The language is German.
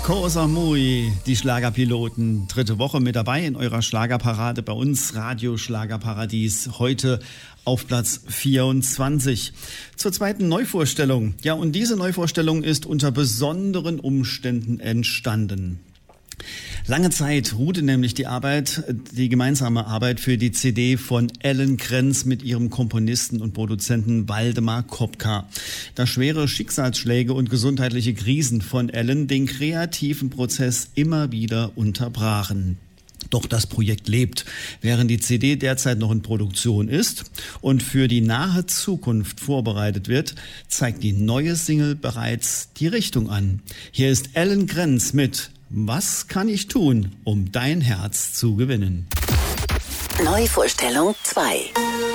Koh Samui, die Schlagerpiloten, dritte Woche mit dabei in eurer Schlagerparade bei uns, Radio Schlagerparadies, heute auf Platz 24. Zur zweiten Neuvorstellung. Ja, und diese Neuvorstellung ist unter besonderen Umständen entstanden. Lange Zeit ruhte nämlich die gemeinsame Arbeit für die CD von Ellen Krenz mit ihrem Komponisten und Produzenten Waldemar Kopka. Da schwere Schicksalsschläge und gesundheitliche Krisen von Ellen den kreativen Prozess immer wieder unterbrachen. Doch das Projekt lebt, während die CD derzeit noch in Produktion ist und für die nahe Zukunft vorbereitet wird, zeigt die neue Single bereits die Richtung an. Hier ist Ellen Krenz mit Was kann ich tun, um dein Herz zu gewinnen? Neuvorstellung 2.